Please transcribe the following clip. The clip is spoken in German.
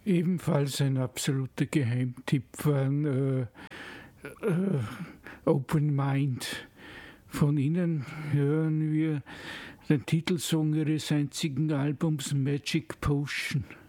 Ebenfalls ein absoluter Geheimtipp waren Open Mind. Von ihnen hören wir den Titelsong ihres einzigen Albums Magic Potion.